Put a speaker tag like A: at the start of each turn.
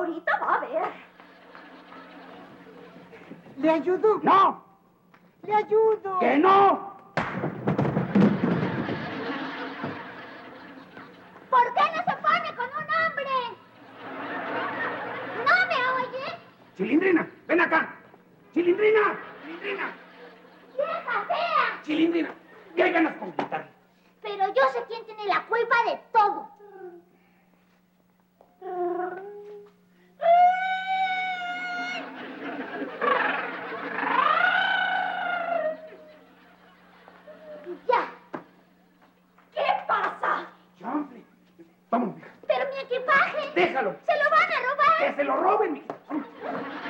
A: Ahorita va a ver.
B: ¿Le ayudo?
C: ¡No!
B: ¡Le ayudo!
C: ¡Que no!
A: ¿Por qué no se pone con un hombre? ¿No me oye?
C: ¡Chilindrina! ¡Ven acá! ¡Chilindrina! ¡Chilindrina!
A: ¡Vieja fea!
C: ¡Chilindrina! ¿Qué ganas con gritarle?
A: Pero yo sé quién tiene la culpa de todo. Ya. ¿Qué pasa?
C: Ya, hombre. Vámonos, mija.
A: Pero mi equipaje.
C: Déjalo.
A: Se lo van a robar.
C: ¡Que se lo roben, mija! Vámonos.